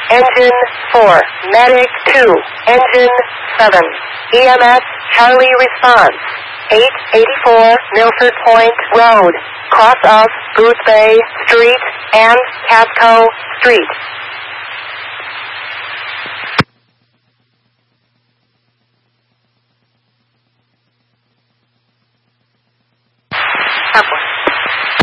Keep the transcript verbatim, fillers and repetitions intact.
Engine four, Medic two, Engine seven, E M S Charlie response, eight eighty-four Milford Point Road, cross of Booth Bay Street and Casco Street.